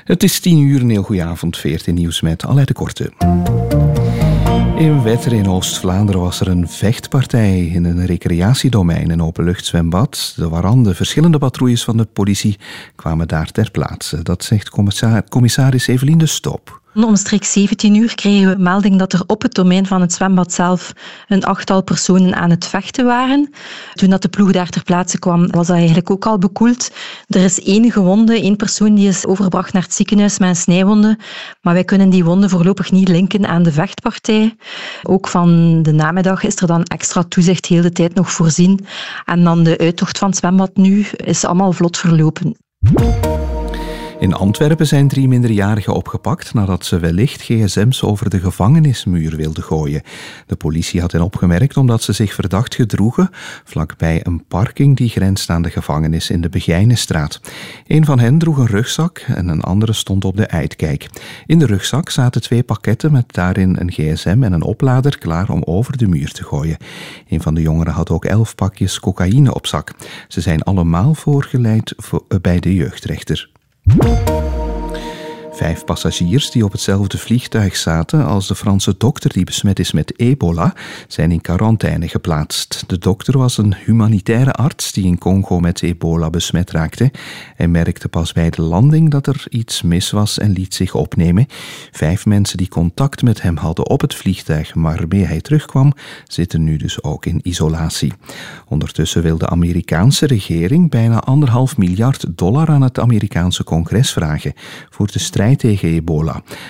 Het is 10:00, een heel goeie avond, 14 nieuws met Alain de Korte. In Wetteren in Oost-Vlaanderen was er een vechtpartij in een recreatiedomein, een openluchtzwembad. De warande verschillende patrouilles van de politie kwamen daar ter plaatse. Dat zegt commissaris Evelien de Stop. Omstreeks 17 uur kregen we melding dat er op het domein van het zwembad zelf een 8-tal personen aan het vechten waren. Toen dat de ploeg daar ter plaatse kwam, was dat eigenlijk ook al bekoeld. Er is 1 gewonde, 1 persoon die is overgebracht naar het ziekenhuis met een snijwonde. Maar wij kunnen die wonden voorlopig niet linken aan de vechtpartij. Ook van de namiddag is er dan extra toezicht heel de tijd nog voorzien. En dan de uittocht van het zwembad nu is allemaal vlot verlopen. In Antwerpen zijn 3 minderjarigen opgepakt nadat ze wellicht gsm's over de gevangenismuur wilden gooien. De politie had hen opgemerkt omdat ze zich verdacht gedroegen vlakbij een parking die grenst aan de gevangenis in de Begijnenstraat. Een van hen droeg een rugzak en een andere stond op de uitkijk. In de rugzak zaten 2 pakketten met daarin een gsm en een oplader klaar om over de muur te gooien. Een van de jongeren had ook 11 pakjes cocaïne op zak. Ze zijn allemaal voorgeleid bij de jeugdrechter. 5 passagiers die op hetzelfde vliegtuig zaten als de Franse dokter die besmet is met ebola, zijn in quarantaine geplaatst. De dokter was een humanitaire arts die in Congo met ebola besmet raakte. Hij merkte pas bij de landing dat er iets mis was en liet zich opnemen. 5 mensen die contact met hem hadden op het vliegtuig waarmee hij terugkwam, zitten nu dus ook in isolatie. Ondertussen wil de Amerikaanse regering bijna $1,5 miljard aan het Amerikaanse congres vragen voor de strijd tegen ebola.